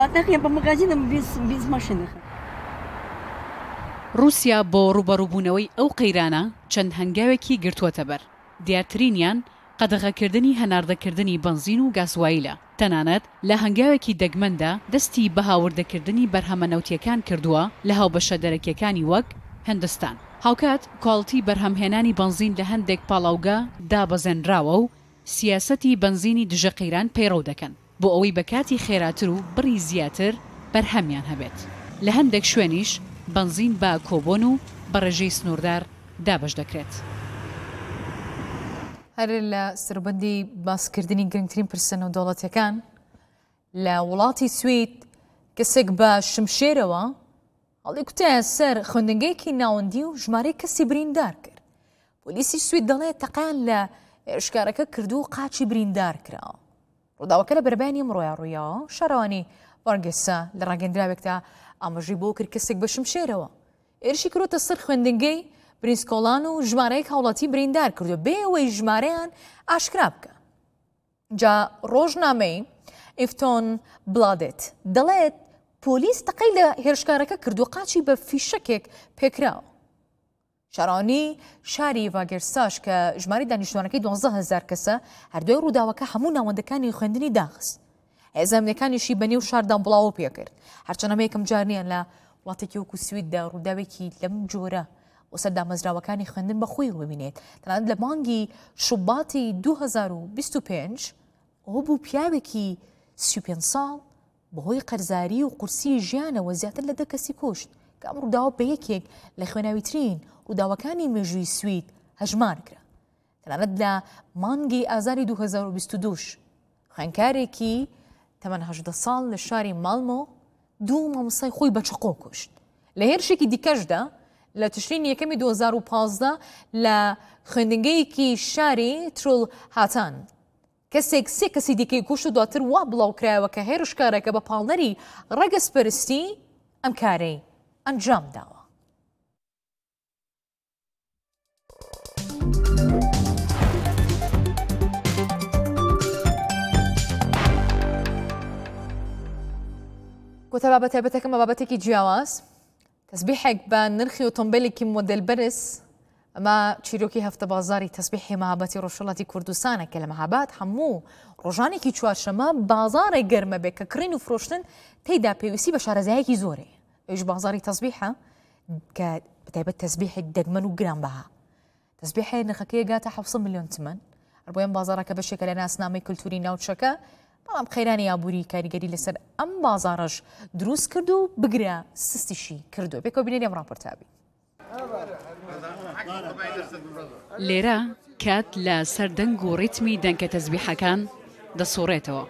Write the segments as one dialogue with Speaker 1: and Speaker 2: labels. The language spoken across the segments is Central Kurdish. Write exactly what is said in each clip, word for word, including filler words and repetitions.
Speaker 1: رووسیا بۆ ڕوبەڕووبوونەوەی ئەو قەیرانە چەند هەنگاوێکی گرتووەتە بەر. دیارترینیان قەدەغەکردنی هەناردەکردنی بنزین و گازوایلە. تەنانەت لە هەنگاوێکی دەگمەندا دەستی بە هاوردەکردنی بەرهەمە نەوتیەکان کردووە لە هاوبەشە دەرەکیەکانی وەک هەندستان. هاوکات کواڵتی بەرهەمهێنانی بنزین لە هەندێک پاڵاوگا دابەزێنراوە و سیاسەتی بنزینی دژە قەیران پەیڕەو دەکەن بۆ ئەوەی بە کاتی خێراتر و بڕی زیاتر بەرهەمیان هەبێت. لە هەندێک شوێنیش بنزین بە کۆبۆن و بە ڕێژەی سنووردار دابەش دەکرێت.
Speaker 2: هەر لە سەربەندی باسکردنی گرنگترین پرسە نێودەوڵەتیەکان لە وڵاتی سوید کەسێک بە شمشێرەوە هەڵی کوتایە سەر خوێندنگەیەکی ناوەندی و ژمارەی کەسی بریندار کرد. پۆلیسی سوید دەڵێت تەقیان لە هێرشکارەکە کردو و قاچی بریندار کراوە. ڕووداوەکە لە بەربانی ئەمڕۆیە ڕوویەوە. شارەوانی وەرگێسا لە ڕاگەندراوێکدا ئاماژەی بۆ کرد کەسێک بە شمشێرەوە ئێرشی کردوتە سەر خوێندنگەی برینسکۆڵان و ژمارەیەک هاوڵاتی بریندار کردو بێ ئەوەی ژمارەیان ئاشکرا بکە. جا ڕۆژنامەی ئیفتۆن بڵادێت دەڵێت پۆلیس تەقەی لە هێرشکارەکە کردو قاچی بە فیشەکێک پێکراوە. شارانی شاری ڤاگێرساش کە ژماری دانیشتوانەکەی دوانزە هەزار کەسە هەردووی ڕووداوەکە هەموو ناوەندەکانی خوێندنی داخست. هێزانەکانیشی بەنێو شاردان بڵاو پێکرد. هەرچەنەمە یەکەم جار نییان لە وڵاتێکی وەکو سویددا ڕووداوێکی لەم جۆرە وەسەر دامەزراوەکانی خوێندن بەخۆی ببینێت. تەنانەت لە مانگی شوباتی دوو هەزار و بیست و پێنج ئەوە بوو پیاوێکی سی و پێنج ساڵ بەهۆی قەرزاری و قورسی ژیانەوە زیاتر لە دە کەسی کوشت کە ئەم ڕووداوە بە یەکێک لە خوێناویترین ڕووداوەکانی مێژووی سوید هەژمار کرا. تەنانەت لە مانگی ئازاری دوو هەزار و بیست و دووش خوێندکارێکی تەمەن هەژدە ساڵ لە شاری ماڵمۆ دوو مامۆستای خۆی بە چقۆ کوشت. لە هێرشێکی دیکەشدا لە تشرینی یەکەمی دوو هەزار و پانزدە لە خوێندنگەیەکی شاری ترۆل هاتان کەسێک سێ کەسی دیکەی کوشت و دواتر وا بڵاو کرایەوە کە هێرشکارەکە بە پاڵنەری ڕەگەزپەرستی ئەم کارەی ئەنجام داوە. گوتە بابەت تایبەتەکەمە بابەتێکی جیاواز تەسبیحێک بە نرخی ئۆتۆمبیلێکی مۆدێل بەرز ئەمە چیرۆکی هەفتە بازاری تەسبیحی مەهابەتی ڕۆژهەڵاتی کوردستانە کە لە مەهاباد هەموو ڕۆژانێکی چوارشەمە بازارێک گەرمە بێت کە کڕین و فرۆشتن تێیدا پێویستی بە شارەزایەکی زۆرەیە. ئەویش بازاری تەسبیحە کە بەتایبەت تەسبیحێک دەگمەن و گرانبەها. تەسبیحێ نرخەکەی گاتە حەوت سەد ملیۆن تمەن. هەر بازارەکە بەشێکە لە ناسنامەی کولتوری ناوچەکە بەڵام خەیرانی یابووری کاریگەری لەسەر ئەم بازارەش دروست کرد و بگرە سستیشی کردو. پێکەوە بینێن ئەم ڕاپۆرتابی.
Speaker 1: لێرە کات لە سەردەنگ و ڕیتمی دەنگە تەسبیحەکان دەسوڕێتەوە.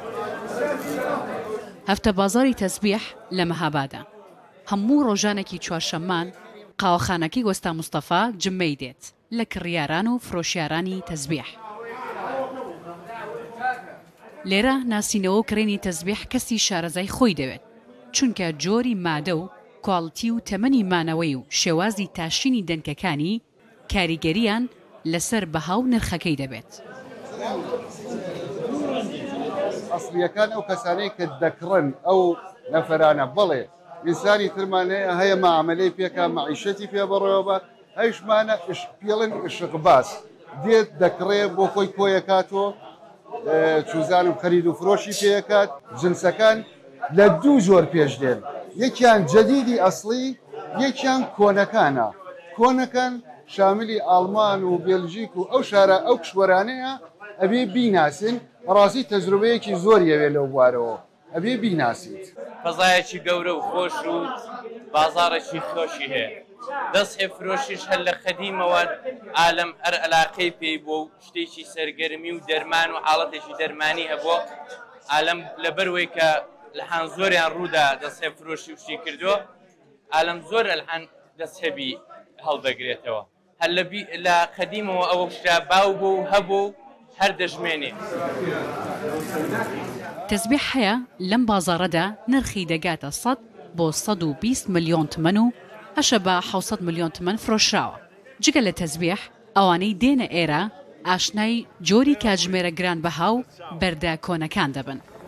Speaker 1: هەفتە بازاری تەسبیح لە مەهابادە. هەموو ڕۆژانێکی چوارشەممان قاوەخانەکەی وەستا موستەفا جمەی دێت لە کڕیاران و فرۆشیارانی تەسبیح. لێرە ناسینەوە و کڕێنی تەسبیح کەسی شارەزای خۆی دەوێت چونکە جۆری مادە و کواڵتی و تەمەنی مانەوەی و شێوازی تاشینی دەنکەکانی کاریگەریان لەسەر بەها و نرخەکەی دەبێت.
Speaker 3: ئەسڵیەکان ئەو کەسانەی کە دەکڕن ئەو نەفەرانە بڵێ ئینسانی ترمانەیە هەیە مەعاملەی پێکە مەعیشەتی پێ بڕێەوە هەیشمانە پێڵن شقباس دێت دەکڕێ بۆ خۆی کۆیەکاتۆ چوزان و خەرید و فرۆشی پێکات. جنسەکان لە دوو زۆر پێش دێن، یەکیان جەدیدی ئەسڵی یەکیان کۆنەکانە. کۆنەکان شاملی ئاڵمان و بێلژیک و ئەو شارە ئەو کشوەرانەیە ئەبێ بیناسن ڕاستی تەجروبەیەکی زۆر یەوێ لەو بوارەوە ئەبێ بیناسیت.
Speaker 4: فەزایەکی گەورە و خۆش و بازارێکی خۆشی هەیە. دەست هێ فرۆشیش هەر لە خەدیمەوە ئالەم هەر عەلاقەی پێی بۆ و شتێکی سەرگەرمی و دەرمان و حاڵەتێکی دەرمانی هەبووە ئالەم لەبەروەی کە لەحان زۆریان ڕوودا دەست هێ فرۆشی وشتی کردووە ئالەم زۆر ئەلحان دەست هەبی هەڵدەگرێتەوە. هەر لە خەدیمەوە ئەوە شتا باو بوو و هەبوو هەر دەژمێنێ.
Speaker 1: تەسبیح هەیە لەم بازارەدا نرخی دەگاتە سەد بۆ سەد و بیست ملیۆن تمەن و هەشە بە حەوت ملیۆن تمەن فرۆشراوە. جگە لە تەسبیح ئەوانەی دێنە ئێرە ئاشنای جۆری کاتژمێرە گرانبەها و بەردە کۆنەکان دەبن.